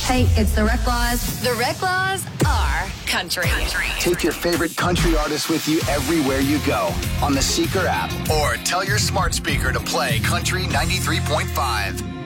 Hey, it's the Rec Laws. The Rec Laws are country. Take your favorite country artists with you everywhere you go on the Seeker app or tell your smart speaker to play Country 93.5.